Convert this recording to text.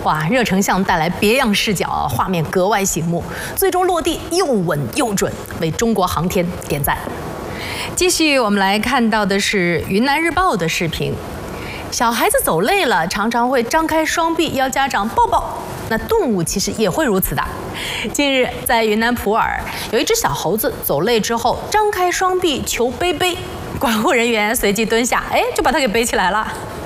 哇，热成像带来别样视角，画面格外醒目，最终落地又稳又准，为中国航天点赞。继续，我们来看到的是云南日报的视频。小孩子走累了，常常会张开双臂要家长抱抱。那动物其实也会如此的。近日，在云南普洱，有一只小猴子走累之后，张开双臂求背背，管护人员随即蹲下，就把它给背起来了。